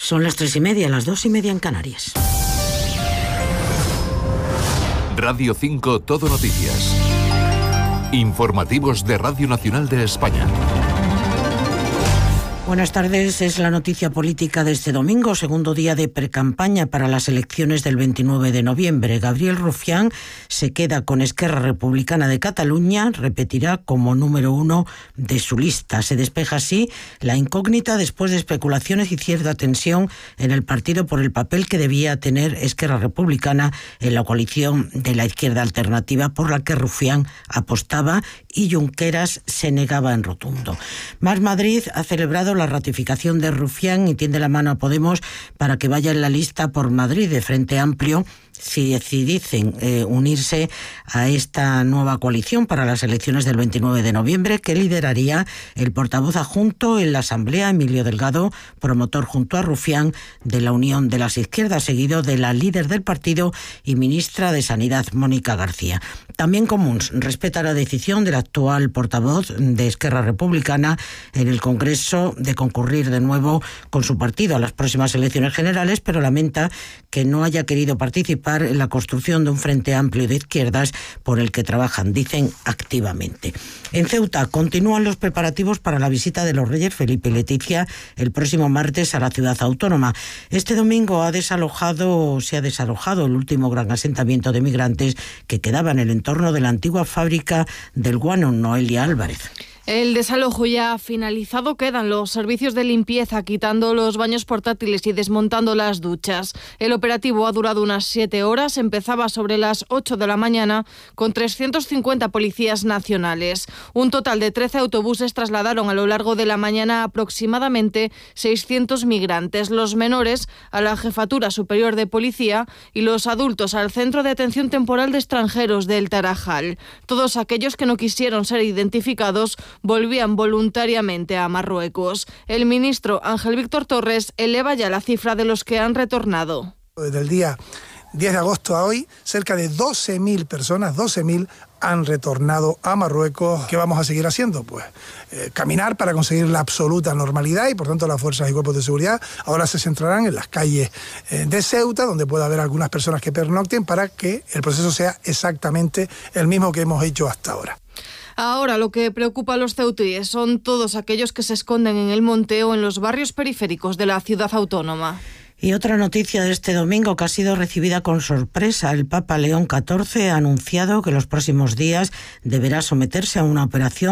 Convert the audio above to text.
Son las 3:30, las 2:30 en Canarias. Radio 5 Todo Noticias. Informativos de Radio Nacional de España. Buenas tardes, es la noticia política de este domingo, segundo día de precampaña para las elecciones del 29 de noviembre. Gabriel Rufián se queda con Esquerra Republicana de Cataluña, repetirá como número 1 de su lista. Se despeja así la incógnita después de especulaciones y cierta tensión en el partido por el papel que debía tener Esquerra Republicana en la coalición de la izquierda alternativa por la que Rufián apostaba y Junqueras se negaba en rotundo. Más Madrid ha celebrado la ratificación de Rufián y tiende la mano a Podemos para que vaya en la lista por Madrid de Frente Amplio si deciden unirse a esta nueva coalición para las elecciones del 29 de noviembre que lideraría el portavoz adjunto en la Asamblea, Emilio Delgado, promotor junto a Rufián de la Unión de las Izquierdas, seguido de la líder del partido y ministra de Sanidad, Mónica García. También Comuns respeta la decisión del actual portavoz de Esquerra Republicana en el Congreso de concurrir de nuevo con su partido a las próximas elecciones generales, pero lamenta que no haya querido participar en la construcción de un frente amplio de izquierdas por el que trabajan, dicen, activamente. En Ceuta continúan los preparativos para la visita de los reyes Felipe y Leticia el próximo martes a la ciudad autónoma. Este domingo se ha desalojado el último gran asentamiento de migrantes que quedaba en el entorno de la antigua fábrica del guano. Noelia Álvarez. El desalojo ya ha finalizado, quedan los servicios de limpieza quitando los baños portátiles y desmontando las duchas. El operativo ha durado unas 7 horas, empezaba sobre las 8 de la mañana con 350 policías nacionales. Un total de 13 autobuses trasladaron a lo largo de la mañana aproximadamente 600 migrantes, los menores a la Jefatura Superior de Policía y los adultos al Centro de Atención Temporal de Extranjeros del Tarajal. Todos aquellos que no quisieron ser identificados volvían voluntariamente a Marruecos. El ministro Ángel Víctor Torres eleva ya la cifra de los que han retornado. Desde el día 10 de agosto a hoy, cerca de 12.000 personas, 12.000 han retornado a Marruecos. ¿Qué vamos a seguir haciendo? Pues caminar para conseguir la absoluta normalidad y por tanto las fuerzas y cuerpos de seguridad ahora se centrarán en las calles de Ceuta, donde pueda haber algunas personas que pernocten para que el proceso sea exactamente el mismo que hemos hecho hasta ahora. Ahora lo que preocupa a los ceutíes son todos aquellos que se esconden en el monte o en los barrios periféricos de la ciudad autónoma. Y otra noticia de este domingo que ha sido recibida con sorpresa. El Papa León XIV ha anunciado que los próximos días deberá someterse a una operación